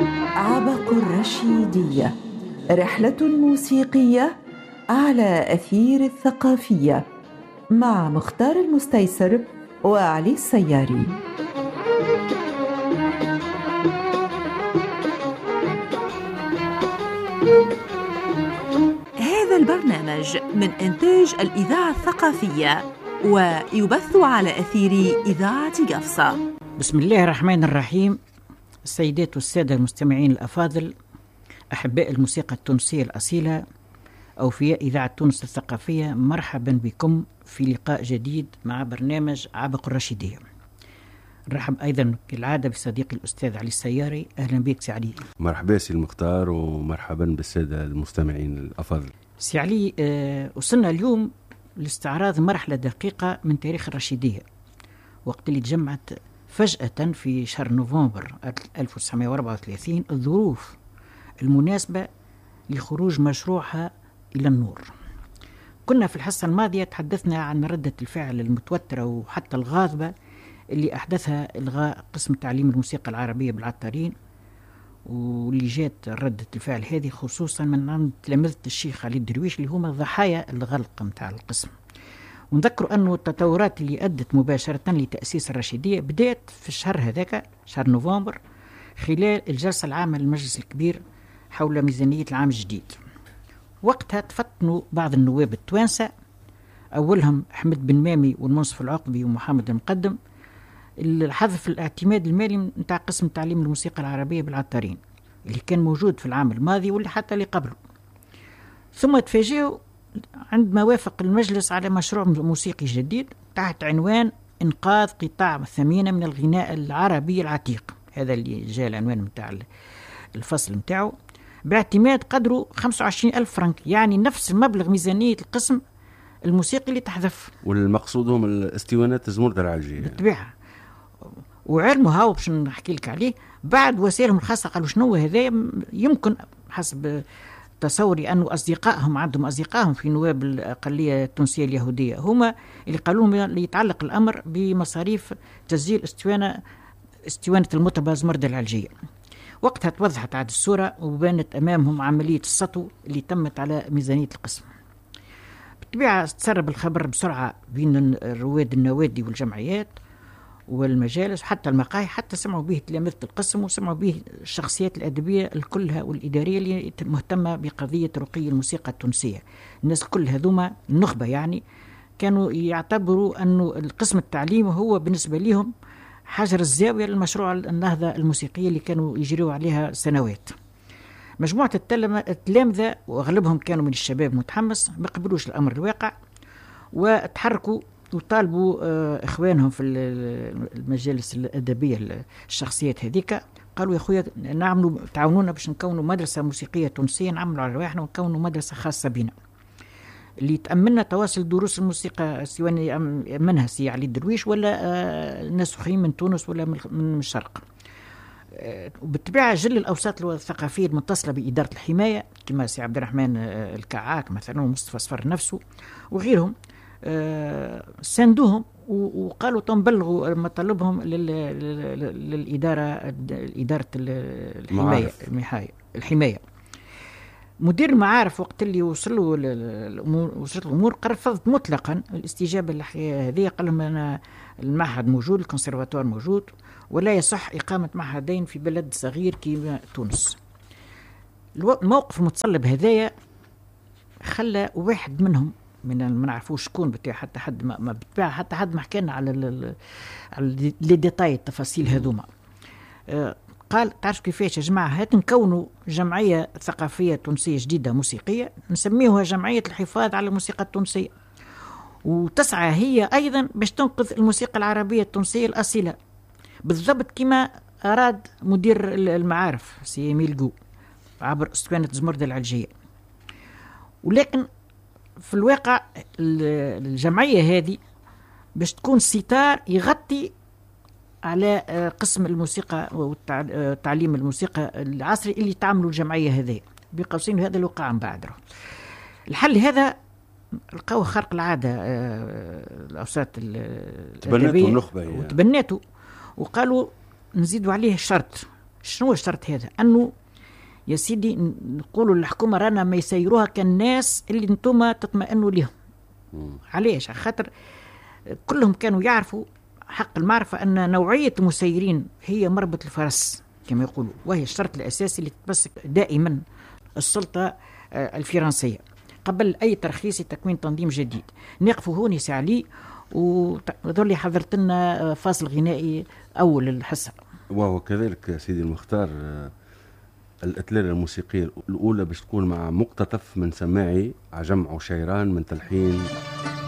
عبق الرشيدية، رحلة موسيقية على أثير الثقافية مع مختار المستيسر وعلي السياري. هذا البرنامج من إنتاج الإذاعة الثقافية ويبث على أثير إذاعة قفصة. بسم الله الرحمن الرحيم. السيدات والسادة المستمعين الأفاضل، أحباء الموسيقى التونسية الأصيلة، أوفياء إذاعة تونس الثقافية، مرحبا بكم في لقاء جديد مع برنامج عبق الرشيدية. نرحب أيضا كالعادة بصديقي الأستاذ علي السياري. أهلا بك سي علي. مرحبا سي المختار، ومرحبا بالسادة المستمعين الأفاضل. سي علي، وصلنا اليوم لاستعراض مرحلة دقيقة من تاريخ الرشيدية، وقت اللي تجمعت فجأة في شهر نوفمبر 1934 الظروف المناسبة لخروج مشروعها إلى النور. كنا في الحصة الماضية تحدثنا عن ردة الفعل المتوترة وحتى الغاضبة اللي أحدثها إلغاء قسم تعليم الموسيقى العربية بالعطارين، واللي جات ردة الفعل هذه خصوصا من عند تلامذة الشيخ علي الدرويش اللي هما ضحايا الغلق متاع القسم. ونذكر أنه التطورات اللي أدت مباشرة لتأسيس الرشيدية بدأت في الشهر هذاك، شهر نوفمبر، خلال الجلسة العامة للمجلس الكبير حول ميزانية العام الجديد. وقتها تفطنوا بعض النواب التوانسة، أولهم أحمد بن مامي والمنصف العقبي ومحمد المقدم، الحذف الاعتماد المالي متاع قسم تعليم الموسيقى العربية بالعطارين اللي كان موجود في العام الماضي واللي حتى اللي قبله. ثم تفاجئوا عندما وافق المجلس على مشروع موسيقي جديد تحت عنوان إنقاذ قطاع ثمين من الغناء العربي العتيق، هذا اللي جاء العنوان متاع الفصل متاعه، باعتماد قدره 25,000 فرنك، يعني نفس المبلغ ميزانية القسم الموسيقي اللي تحذف. والمقصود هم الاستوانات الزمردة العالجية بالطبيعة. وعلموا هاو باش نحكي لك عليه بعد وسائلهم الخاصة. قالوا شنو هذا؟ يمكن حسب تصوري أنه أصدقائهم عندهم أصدقائهم في نواب الأقلية التونسية اليهودية هما اللي قالوا لهم يتعلق الأمر بمصاريف تسجيل استوانة المطربة زمردة العالجية. وقتها توضحت عاد الصورة وبانت أمامهم عملية السطو اللي تمت على ميزانية القسم. بالطبيعة تسرب الخبر بسرعة بين رواد النوادي والجمعيات والمجالس وحتى المقاهي، حتى سمعوا به تلامذة القسم وسمعوا به الشخصيات الأدبية الكلها والإدارية اللي مهتمة بقضية رقي الموسيقى التونسية. الناس كل هذوما النخبة يعني كانوا يعتبروا أنه القسم التعليم هو بالنسبة لهم حجر الزاوية للمشروع النهضة الموسيقية اللي كانوا يجروا عليها سنوات. مجموعة التلامذة وأغلبهم كانوا من الشباب متحمس، ما قبلوش الأمر الواقع وتحركوا وطالبوا إخوانهم في المجالس الأدبية الشخصيات هذيك، قالوا يا أخويا نعملوا تعاونونا باش نكونوا مدرسة موسيقية تونسية، نعملوا على رواحنا ونكونوا مدرسة خاصة بنا اللي تأملنا تواصل دروس الموسيقى، سواء يأمنها سي علي الدرويش ولا ناس أخرين من تونس ولا من الشرق. وبالطبيعة جل الأوساط الثقافية المتصلة بإدارة الحماية كما سي عبد الرحمن الكعاك مثلا ومصطفى صفر نفسه وغيرهم ساندوهم وقالوا تنبلغوا مطالبهم للإدارة الحماية. مدير المعارف وقت اللي وصلت الأمور رفضت مطلقا الاستجابة هذه. قال لهم أنا المعهد موجود، الكونسرفاتوار موجود، ولا يصح إقامة معهدين في بلد صغير كما تونس. الموقف المتصلب هذايا خلى واحد منهم ما نعرفوش شكون حتى حد ما بتباع حتى حد ما حكينا على لي ديتاي التفاصيل هذوما. قال تعرف كيفاش يا جماعة، هات نكونوا جمعية ثقافية تونسية جديدة موسيقية نسميوها جمعية الحفاظ على الموسيقى التونسية، وتسعى هي أيضا باش تنقذ الموسيقى العربية التونسية الأصيلة بالضبط كما أراد مدير المعارف سي ميلجو عبر اسطوانة زمردة العالجية. ولكن في الواقع الجمعية هذه باش تكون ستار يغطي على قسم الموسيقى وتعليم الموسيقى العصري اللي تعملوا الجمعية هذه بقوسين، هذا اللي وقع من بعد. الحل هذا لقوه خارق العادة الأوساط الأدبية وتبناته وقالوا نزيدوا عليه شنو الشرط هذا؟ أنه يا سيدي نقولوا للحكومة رانا ما يسيروها كالناس اللي انتم تطمئنوا لهم. علاش؟ خاطر كلهم كانوا يعرفوا حق المعرفة أن نوعية المسيرين هي مربط الفرس كما يقولوا، وهي الشرط الأساسي اللي تتمسك دائما السلطة الفرنسية قبل أي ترخيص لتكوين تنظيم جديد. نقفوا هون يا علي، وذولي حضرت لنا فاصل غنائي أول الحصة. وهو كذلك سيدي المختار الأتلالة الموسيقية الأولى باش تكون مع مقتطف من سماعي عجم عشيران من تلحين